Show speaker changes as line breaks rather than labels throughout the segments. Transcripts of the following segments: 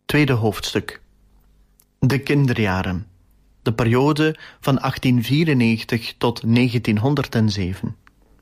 Tweede hoofdstuk. De kinderjaren. De periode van 1894 tot 1907.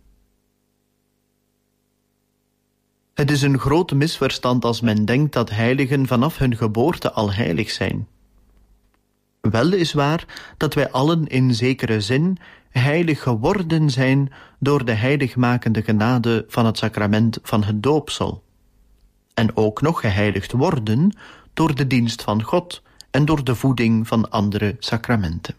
Het is een groot misverstand als men denkt dat heiligen vanaf hun geboorte al heilig zijn. Wel is waar dat wij allen in zekere zin heilig geworden zijn door de heiligmakende genade van het sacrament van het doopsel. En ook nog geheiligd worden door de dienst van God en door de voeding van andere sacramenten.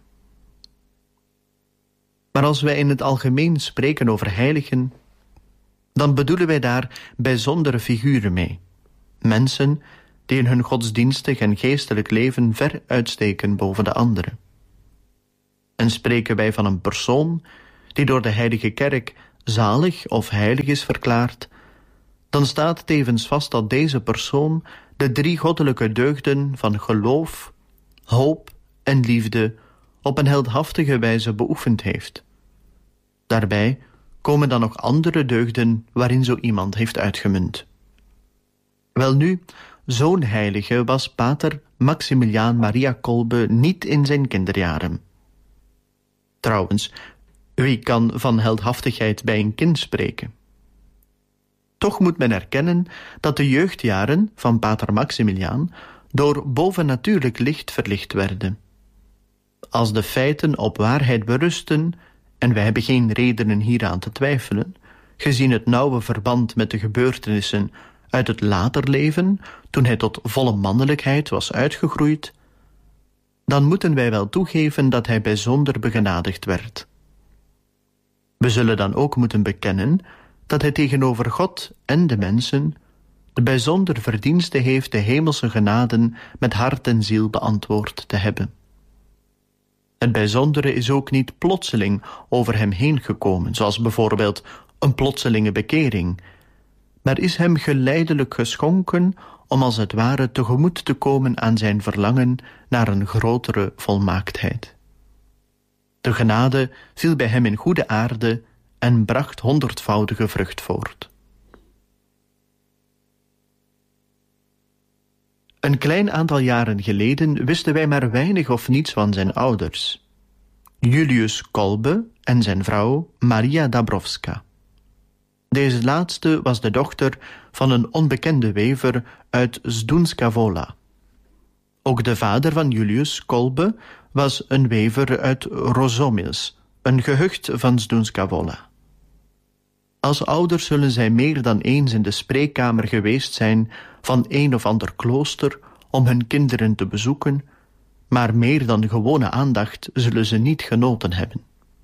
Maar als wij in het algemeen spreken over heiligen, dan bedoelen wij daar bijzondere figuren mee. Mensen die in hun godsdienstig en geestelijk leven ver uitsteken boven de anderen. En spreken wij van een persoon die door de heilige kerk zalig of heilig is verklaard, dan staat tevens vast dat deze persoon de 3 goddelijke deugden van geloof, hoop en liefde op een heldhaftige wijze beoefend heeft. Daarbij komen dan nog andere deugden waarin zo iemand heeft uitgemunt. Welnu, zo'n heilige was pater Maximiliaan Maria Kolbe niet in zijn kinderjaren. Trouwens, wie kan van heldhaftigheid bij een kind spreken? Toch moet men erkennen dat de jeugdjaren van pater Maximiliaan door bovennatuurlijk licht verlicht werden. Als de feiten op waarheid berusten, en wij hebben geen redenen hieraan te twijfelen, gezien het nauwe verband met de gebeurtenissen uit het later leven, toen hij tot volle mannelijkheid was uitgegroeid, dan moeten wij wel toegeven dat hij bijzonder begenadigd werd. We zullen dan ook moeten bekennen dat hij tegenover God en de mensen de bijzonder verdienste heeft de hemelse genaden met hart en ziel beantwoord te hebben. Het bijzondere is ook niet plotseling over hem heen gekomen, zoals bijvoorbeeld een plotselinge bekering, maar is hem geleidelijk geschonken om als het ware tegemoet te komen aan zijn verlangen naar een grotere volmaaktheid. De genade viel bij hem in goede aarde en bracht 100-voudige vrucht voort. Een klein aantal jaren geleden wisten wij maar weinig of niets van zijn ouders. Julius Kolbe en zijn vrouw Maria Dabrowska. Deze laatste was de dochter van een onbekende wever uit Zdunska Wola. Ook de vader van Julius Kolbe was een wever uit Rozomils, een gehucht van Zdunska Wola. Als ouders zullen zij meer dan eens in de spreekkamer geweest zijn van een of ander klooster om hun kinderen te bezoeken, maar meer dan gewone aandacht zullen ze niet genoten hebben.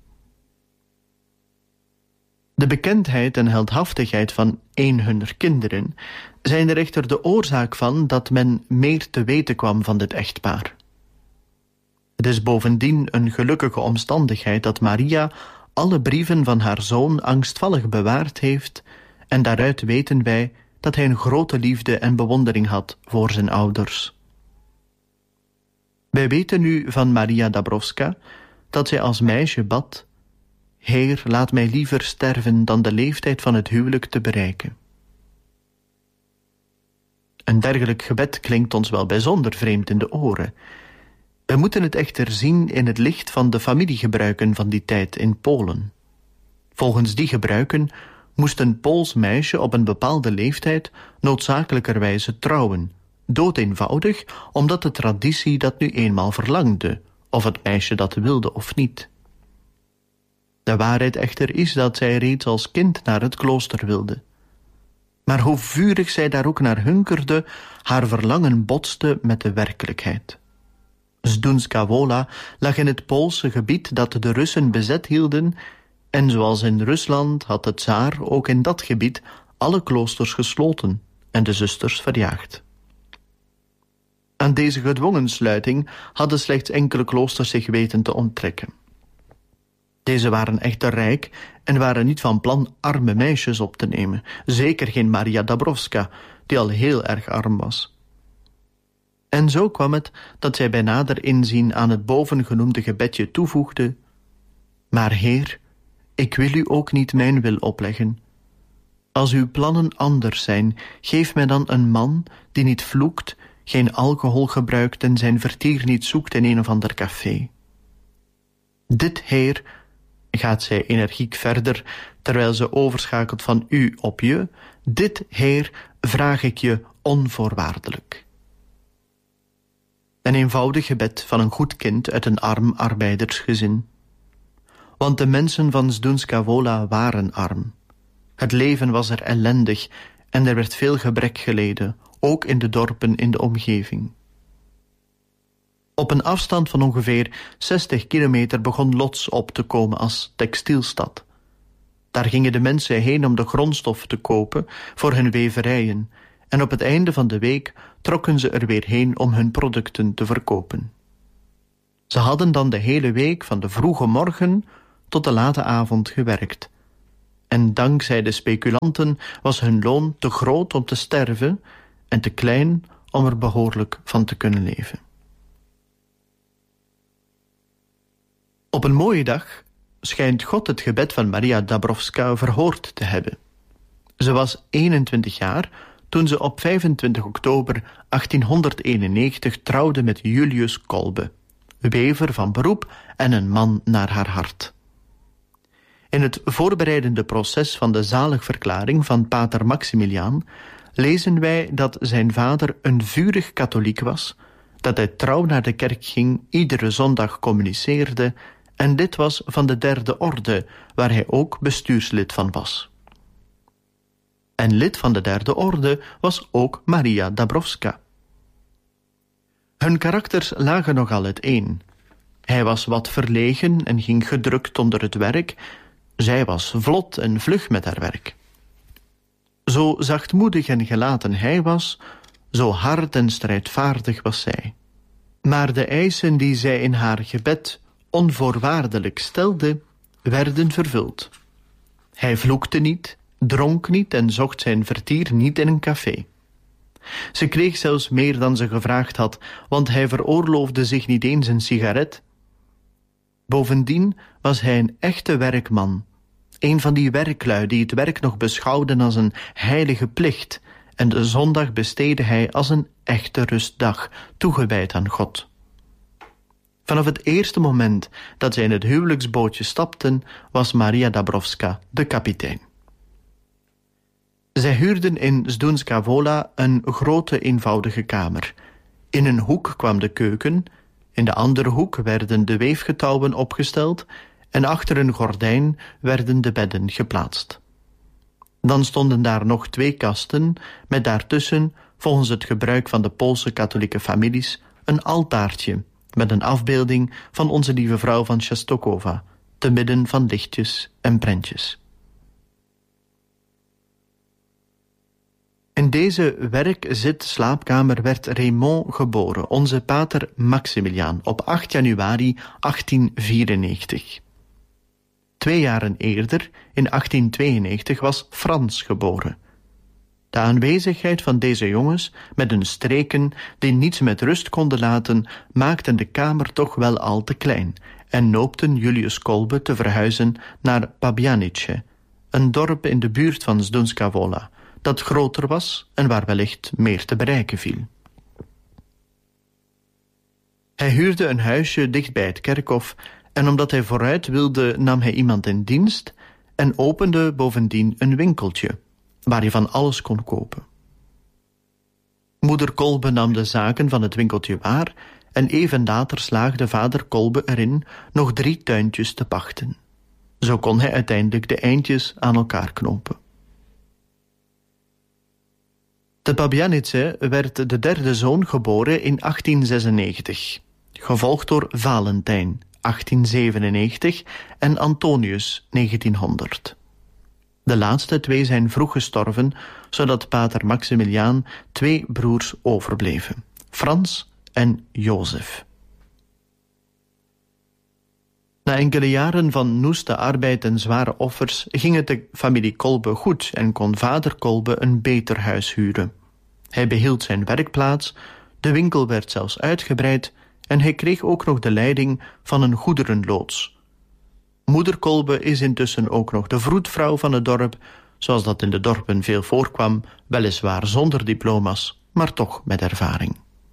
De bekendheid en heldhaftigheid van een hunner kinderen zijn er echter de oorzaak van dat men meer te weten kwam van dit echtpaar. Het is bovendien een gelukkige omstandigheid dat Maria alle brieven van haar zoon angstvallig bewaard heeft, en daaruit weten wij dat hij een grote liefde en bewondering had voor zijn ouders. Wij weten nu van Maria Dabrowska dat zij als meisje bad: Heer, laat mij liever sterven dan de leeftijd van het huwelijk te bereiken. Een dergelijk gebed klinkt ons wel bijzonder vreemd in de oren. We moeten het echter zien in het licht van de familiegebruiken van die tijd in Polen. Volgens die gebruiken moest een Pools meisje op een bepaalde leeftijd noodzakelijkerwijze trouwen, doodeenvoudig omdat de traditie dat nu eenmaal verlangde, of het meisje dat wilde of niet. De waarheid echter is dat zij reeds als kind naar het klooster wilde. Maar hoe vurig zij daar ook naar hunkerde, haar verlangen botste met de werkelijkheid. Zdunska Wola lag in het Poolse gebied dat de Russen bezet hielden, en zoals in Rusland had de tsaar ook in dat gebied alle kloosters gesloten en de zusters verjaagd. Aan deze gedwongen sluiting hadden slechts enkele kloosters zich weten te onttrekken. Deze waren echter rijk en waren niet van plan arme meisjes op te nemen, zeker geen Maria Dabrowska, die al heel erg arm was. En zo kwam het dat zij bij nader inzien aan het bovengenoemde gebedje toevoegde: Maar Heer, ik wil u ook niet mijn wil opleggen. Als uw plannen anders zijn, geef mij dan een man die niet vloekt, geen alcohol gebruikt en zijn vertier niet zoekt in een of ander café. Dit, Heer, gaat zij energiek verder, terwijl ze overschakelt van u op je, dit, Heer, vraag ik je onvoorwaardelijk. Een eenvoudig gebed van een goed kind uit een arm arbeidersgezin. Want de mensen van Zdunska Wola waren arm. Het leven was er ellendig en er werd veel gebrek geleden, ook in de dorpen in de omgeving. Op een afstand van ongeveer 60 kilometer begon Lodz op te komen als textielstad. Daar gingen de mensen heen om de grondstof te kopen voor hun weverijen en op het einde van de week trokken ze er weer heen om hun producten te verkopen. Ze hadden dan de hele week van de vroege morgen tot de late avond gewerkt. En dankzij de speculanten was hun loon te groot om te sterven en te klein om er behoorlijk van te kunnen leven. Op een mooie dag schijnt God het gebed van Maria Dabrowska verhoord te hebben. Ze was 21 jaar toen ze op 25 oktober 1891 trouwde met Julius Kolbe, wever van beroep en een man naar haar hart. In het voorbereidende proces van de zaligverklaring van pater Maximiliaan lezen wij dat zijn vader een vurig katholiek was, dat hij trouw naar de kerk ging, iedere zondag communiceerde en dit was van de 3e orde, waar hij ook bestuurslid van was. En lid van de 3e orde was ook Maria Dabrowska. Hun karakters lagen nogal uiteen. Hij was wat verlegen en ging gedrukt onder het werk. Zij was vlot en vlug met haar werk. Zo zachtmoedig en gelaten hij was, zo hard en strijdvaardig was zij. Maar de eisen die zij in haar gebed onvoorwaardelijk stelde, werden vervuld. Hij vloekte niet, dronk niet en zocht zijn vertier niet in een café. Ze kreeg zelfs meer dan ze gevraagd had, want hij veroorloofde zich niet eens een sigaret. Bovendien was hij een echte werkman, een van die werklui die het werk nog beschouwden als een heilige plicht, en de zondag besteedde hij als een echte rustdag, toegewijd aan God. Vanaf het eerste moment dat zij in het huwelijksbootje stapten, was Maria Dabrowska de kapitein. Zij huurden in Zdunska Wola een grote eenvoudige kamer. In een hoek kwam de keuken, in de andere hoek werden de weefgetouwen opgesteld en achter een gordijn werden de bedden geplaatst. Dan stonden daar nog 2 kasten, met daartussen, volgens het gebruik van de Poolse katholieke families, een altaartje met een afbeelding van Onze Lieve Vrouw van Częstochowa, te midden van lichtjes en prentjes. In deze werk-zit-slaapkamer werd Raymond geboren, onze pater Maximiliaan, op 8 januari 1894. 2 jaren eerder, in 1892, was Frans geboren. De aanwezigheid van deze jongens, met hun streken die niets met rust konden laten, maakten de kamer toch wel al te klein en noopten Julius Kolbe te verhuizen naar Pabianice, een dorp in de buurt van Zdunska Wola, dat groter was en waar wellicht meer te bereiken viel. Hij huurde een huisje dicht bij het kerkhof en omdat hij vooruit wilde nam hij iemand in dienst en opende bovendien een winkeltje, waar je van alles kon kopen. Moeder Kolbe nam de zaken van het winkeltje waar en even later slaagde vader Kolbe erin nog 3 tuintjes te pachten. Zo kon hij uiteindelijk de eindjes aan elkaar knopen. Te Pabianice werd de 3e zoon geboren in 1896, gevolgd door Valentijn 1897 en Antonius 1900. De laatste 2 zijn vroeg gestorven, zodat pater Maximiliaan 2 broers overbleven, Frans en Jozef. Na enkele jaren van noeste arbeid en zware offers ging het de familie Kolbe goed en kon vader Kolbe een beter huis huren. Hij behield zijn werkplaats, de winkel werd zelfs uitgebreid en hij kreeg ook nog de leiding van een goederenloods. Moeder Kolbe is intussen ook nog de vroedvrouw van het dorp, zoals dat in de dorpen veel voorkwam, weliswaar zonder diploma's, maar toch met ervaring.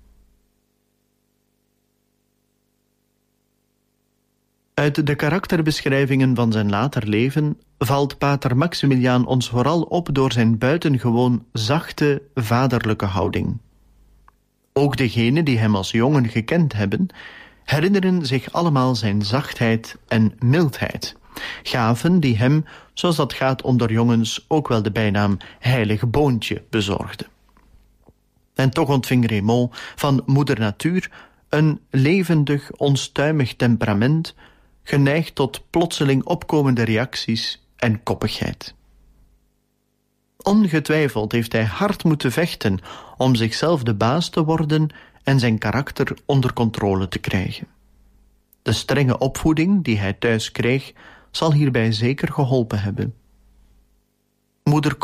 Uit de karakterbeschrijvingen van zijn later leven valt pater Maximiliaan ons vooral op door zijn buitengewoon zachte, vaderlijke houding. Ook degenen die hem als jongen gekend hebben, herinneren zich allemaal zijn zachtheid en mildheid. Gaven die hem, zoals dat gaat onder jongens, ook wel de bijnaam heilig boontje bezorgden. En toch ontving Raymond van moeder natuur een levendig, onstuimig temperament, geneigd tot plotseling opkomende reacties en koppigheid. Ongetwijfeld heeft hij hard moeten vechten om zichzelf de baas te worden en zijn karakter onder controle te krijgen. De strenge opvoeding die hij thuis kreeg, zal hierbij zeker geholpen hebben. Moeder